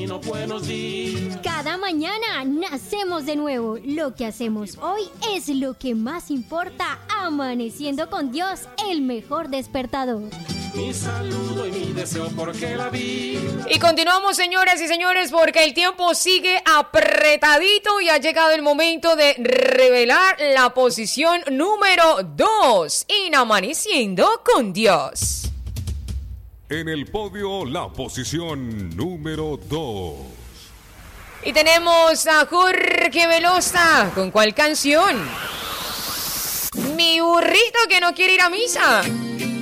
camino, buenos días. Cada mañana nacemos de nuevo. Lo que hacemos hoy es lo que más importa. Amaneciendo con Dios, el mejor despertador. Mi saludo y mi deseo porque la vida. Y continuamos, señoras y señores, porque el tiempo sigue apretadito y ha llegado el momento de revelar la posición número 2 en Amaneciendo con Dios. En el podio, la posición número 2. Y tenemos a Jorge Velosa. ¿Con cuál canción? Mi burrito que no quiere ir a misa.